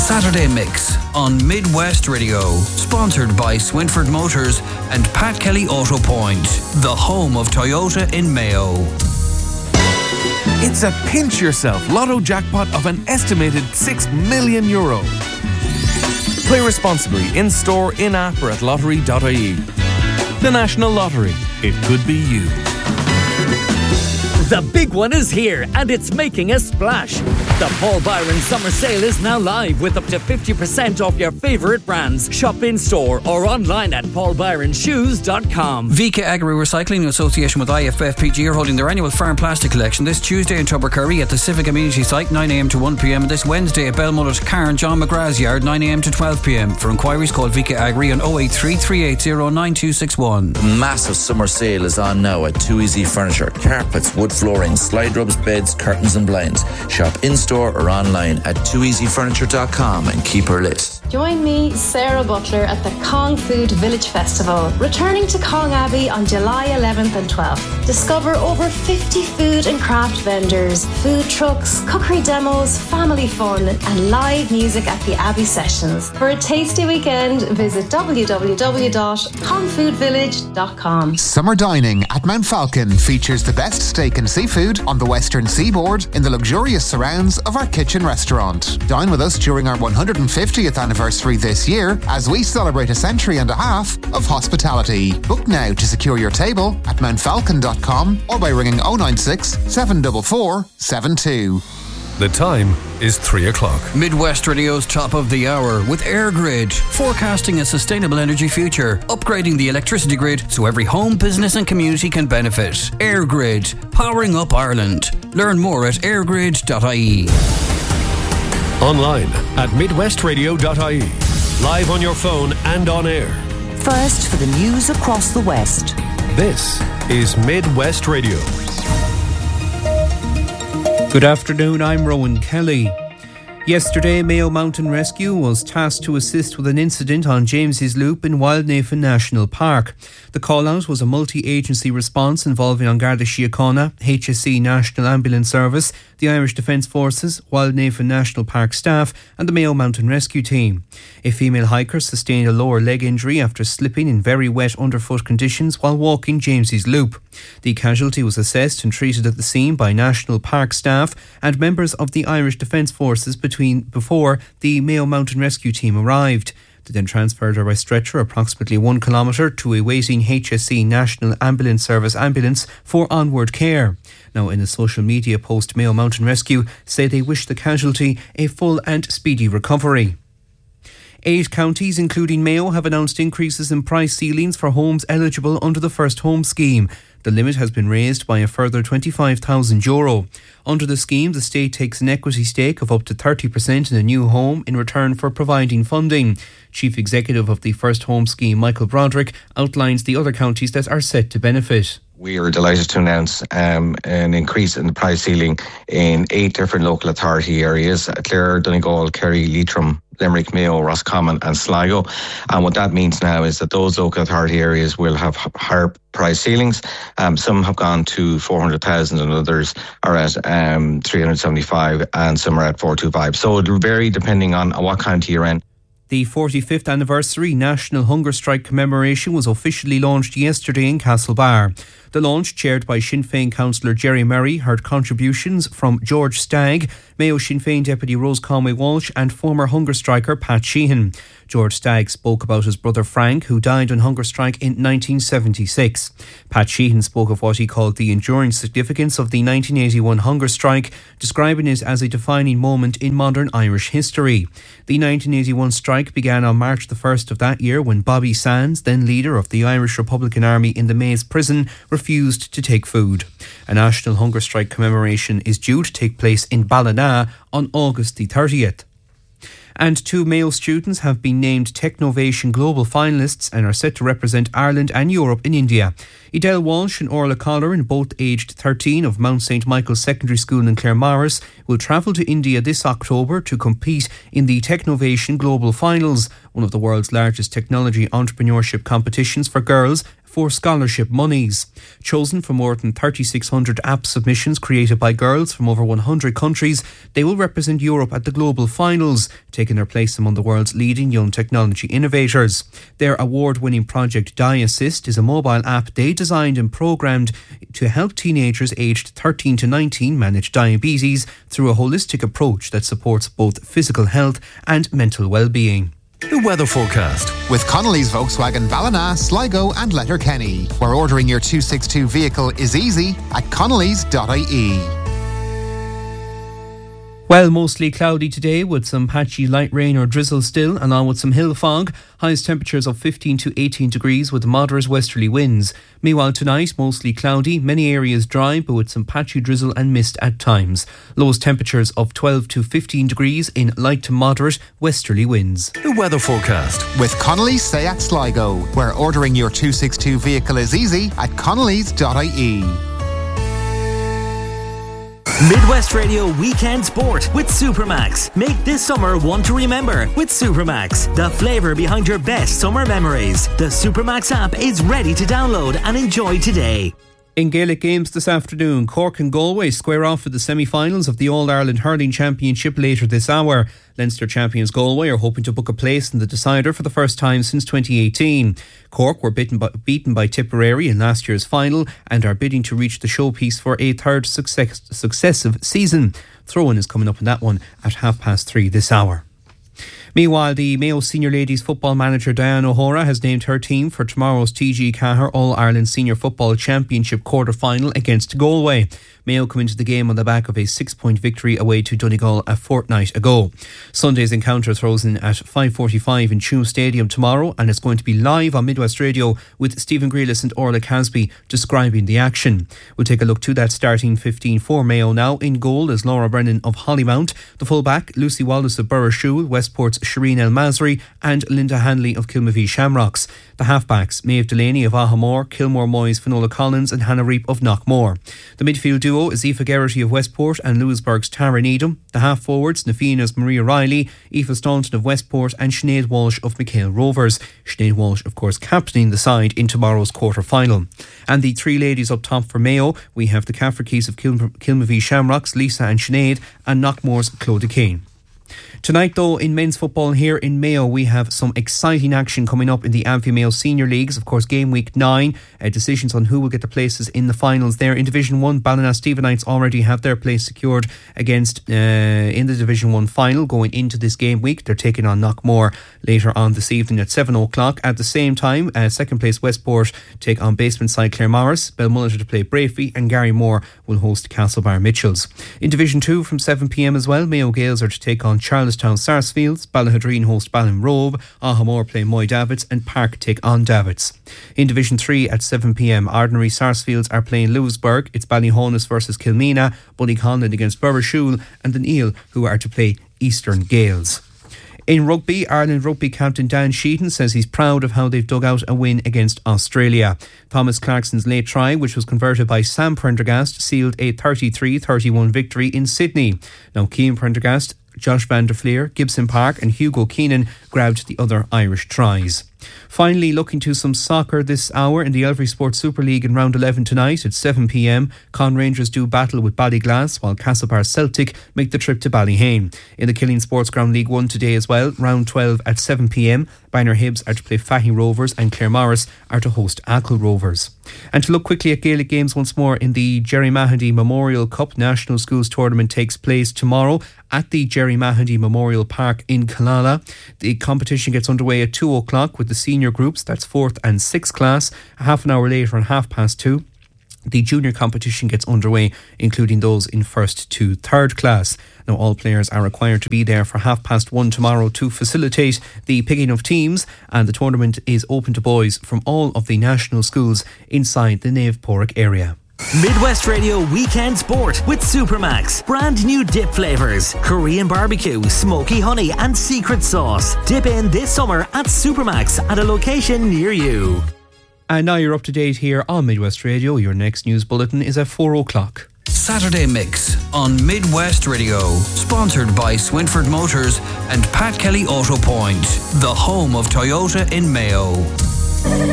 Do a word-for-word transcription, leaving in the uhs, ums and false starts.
Saturday Mix on Midwest Radio. Sponsored by Swinford Motors and Pat Kelly Auto Point, the home of Toyota in Mayo. It's a pinch yourself lotto jackpot of an estimated six million euro. Play responsibly in store, in app or at lottery dot I E. The National Lottery. It could be you. The big one is here and it's making a splash. The Paul Byron Summer Sale is now live with up to fifty percent off your favourite brands. Shop in store or online at paul byron shoes dot com. V K Agri Recycling in association with I F F P G are holding their annual farm plastic collection this Tuesday in Tubbercurry at the Civic Amenity Site nine a m to one p m and this Wednesday at Belmullet, Carn, John McGrath's Yard nine a m to twelve p m. For inquiries call V K Agri on oh eight three, three eight zero, nine two six one. The massive summer sale is on now at Too Easy Furniture. Carpets, wood flooring, slide rubs, beds, curtains and blinds. Shop in store or online at too easy furniture dot com and keep her lit. Join me, Sarah Butler, at the Kong Food Village Festival, returning to Kong Abbey on July eleventh and twelfth. Discover over fifty food and craft vendors, food trucks, cookery demos, family fun and live music at the Abbey Sessions. For a tasty weekend, visit w w w dot kong food village dot com. Summer dining at Mount Falcon features the best steak and seafood on the western seaboard in the luxurious surrounds of our kitchen restaurant. Dine with us during our one hundred fiftieth anniversary this year as we celebrate a century and a half of hospitality. Book now to secure your table at mount falcon dot com or by ringing oh nine six, seven four four, seven two. The time is three o'clock. Midwest Radio's top of the hour with AirGrid, forecasting a sustainable energy future, upgrading the electricity grid so every home, business and community can benefit. AirGrid, powering up Ireland. Learn more at airgrid dot I E. Online at midwest radio dot I E. Live on your phone and on air. First for the news across the West. This is Midwest Radio. Good afternoon, I'm Rowan Kelly. Yesterday, Mayo Mountain Rescue was tasked to assist with an incident on James's Loop in Wildnaven National Park. The call-out was a multi-agency response involving An Garda Síochána, H S E National Ambulance Service, the Irish Defence Forces, Wildnaven National Park staff and the Mayo Mountain Rescue team. A female hiker sustained a lower leg injury after slipping in very wet underfoot conditions while walking James's Loop. The casualty was assessed and treated at the scene by National Park staff and members of the Irish Defence Forces between before the Mayo Mountain Rescue team arrived. They then transferred her by stretcher approximately one kilometre to a waiting H S E National Ambulance Service ambulance for onward care. Now, in a social media post, Mayo Mountain Rescue say they wish the casualty a full and speedy recovery. Eight counties, including Mayo, have announced increases in price ceilings for homes eligible under the First Home Scheme. The limit has been raised by a further twenty-five thousand euro. Under the scheme, the state takes an equity stake of up to thirty percent in a new home in return for providing funding. Chief Executive of the First Home Scheme, Michael Broderick, outlines the other counties that are set to benefit. We are delighted to announce um, an increase in the price ceiling in eight different local authority areas: Clare, Donegal, Kerry, Leitrim, Limerick, Mayo, Roscommon and Sligo. And what that means now is that those local authority areas will have higher price ceilings. Um, some have gone to four hundred thousand and others are at um, three hundred seventy-five and some are at four twenty-five. So it'll vary depending on what county you're in. The forty-fifth anniversary National Hunger Strike commemoration was officially launched yesterday in Castlebar. The launch, chaired by Sinn Féin councillor Jerry Murray, heard contributions from George Stagg, Mayo Sinn Féin deputy Rose Conway Walsh and former hunger striker Pat Sheehan. George Stagg spoke about his brother Frank, who died on hunger strike in nineteen seventy-six. Pat Sheehan spoke of what he called the enduring significance of the nineteen eighty-one hunger strike, describing it as a defining moment in modern Irish history. The nineteen eighty-one strike began on March the first of that year when Bobby Sands, then leader of the Irish Republican Army in the Maze prison, refused to take food. A national hunger strike commemoration is due to take place in Ballina on August the thirtieth. And two Mayo students have been named Technovation Global finalists and are set to represent Ireland and Europe in India. Edel Walsh and Orla Colleran, both aged thirteen, of Mount Saint Michael's Secondary School in Claremorris, will travel to India this October to compete in the Technovation Global Finals, one of the world's largest technology entrepreneurship competitions for girls, for scholarship monies. Chosen from more than thirty-six hundred app submissions created by girls from over one hundred countries, they will represent Europe at the global finals, taking their place among the world's leading young technology innovators. Their award-winning project DiAssist is a mobile app they designed and programmed to help teenagers aged thirteen to nineteen manage diabetes through a holistic approach that supports both physical health and mental well-being. The weather forecast. With Connolly's Volkswagen Ballina, Sligo and Letterkenny, where ordering your two sixty-two vehicle is easy at connellys dot I E. Well, mostly cloudy today with some patchy light rain or drizzle still, along with some hill fog. Highest temperatures of fifteen to eighteen degrees with moderate westerly winds. Meanwhile, tonight, mostly cloudy, many areas dry, but with some patchy drizzle and mist at times. Lowest temperatures of twelve to fifteen degrees in light to moderate westerly winds. The weather forecast. With Connolly's Seat Sligo, where ordering your two sixty-two vehicle is easy at connellys dot I E. Midwest Radio Weekend Sport with Supermax. Make this summer one to remember with Supermax, the flavour behind your best summer memories. The Supermax app is ready to download and enjoy today. In Gaelic games this afternoon, Cork and Galway square off for the semi-finals of the All-Ireland Hurling Championship later this hour. Leinster champions Galway are hoping to book a place in the decider for the first time since twenty eighteen. Cork were beaten by, beaten by Tipperary in last year's final and are bidding to reach the showpiece for a third success, successive season. Throw-in is coming up in that one at half past three this hour. Meanwhile, the Mayo Senior Ladies football manager Diane O'Hora has named her team for tomorrow's T G Cahir All-Ireland Senior Football Championship quarter-final against Galway. Mayo come into the game on the back of a six-point victory away to Donegal a fortnight ago. Sunday's encounter throws in at five forty-five in Tuam Stadium tomorrow, and it's going to be live on Midwest Radio with Stephen Grealis and Orla Casby describing the action. We'll take a look to that starting fifteen for Mayo now. In goal is Laura Brennan of Hollymount, the full-back Lucy Wallace of Burrishoole, Westport's Shireen El Masri and Linda Hanley of Kilmavie Shamrocks. The halfbacks, Maeve Delaney of Ahamore, Kilmore Moyes, Finola Collins and Hannah Reap of Knockmore. The midfield duo is Aoife Geraghty of Westport and Lewisburg's Tara Needham. The half forwards, Nafina's Maria Riley, Aoife Staunton of Westport and Sinead Walsh of McHale Rovers. Sinead Walsh, of course, captaining the side in tomorrow's quarter-final. And the three ladies up top for Mayo, we have the Cafferkeys of Kilm- Kilmavie Shamrocks, Lisa and Sinead, and Knockmore's Claude Kane. Tonight, though, in men's football here in Mayo, we have some exciting action coming up in the Amphi Mayo Senior Leagues. Of course, game week nine, uh, decisions on who will get the places in the finals there. In Division one, Ballina Stephenites already have their place secured against uh, in the Division one final going into this game week. They're taking on Knockmore later on this evening at seven o'clock. At the same time, uh, second place Westport take on basement side Claremorris, Belmullet to play Brafey, and Gary Moore will host Castlebar Mitchells. In Division two from seven p m as well, Mayo Gales are to take on Charlestown Sarsfields, Ballahadreen host Ballinrobe, Ahamore play Moy Davits and Park take on Davits. In Division three at seven p m, Ordinary Sarsfields are playing Lewisburg, it's Ballyhonus versus Kilmina, Bunnyconlin against Burrishoole and the Neil who are to play Eastern Gales. In rugby, Ireland rugby captain Dan Sheehan says he's proud of how they've dug out a win against Australia. Thomas Clarkson's late try, which was converted by Sam Prendergast, sealed a thirty-three thirty-one victory in Sydney. Now, Cian Prendergast, Josh van der Fleer, Gibson Park and Hugo Keenan grabbed the other Irish tries. Finally, looking to some soccer this hour in the Elvery Sports Super League in round eleven tonight at seven p m. Con Rangers do battle with Ballyglass while Castlebar Celtic make the trip to Ballyhane. In the Killeen Sports Ground League one today as well, round twelve at seven p m. Bynner Hibs are to play Fahy Rovers and Claremorris are to host Achill Rovers. And to look quickly at Gaelic games once more in the Jerry Mahoney Memorial Cup National Schools Tournament takes place tomorrow at the Jerry Mahoney Memorial Park in Killala. The competition gets underway at two o'clock with the senior groups, that's fourth and sixth class. A half an hour later on half past two, the junior competition gets underway, including those in first to third class. Now, all players are required to be there for half past one tomorrow to facilitate the picking of teams, and the tournament is open to boys from all of the national schools inside the Nave Porrick area. Midwest Radio Weekend Sport with Supermax. Brand new dip flavours. Korean barbecue, smoky honey and secret sauce. Dip in this summer at Supermax at a location near you. And now you're up to date here on Midwest Radio. Your next news bulletin is at four o'clock. Saturday Mix on Midwest Radio. Sponsored by Swinford Motors and Pat Kelly Auto Point, the home of Toyota in Mayo.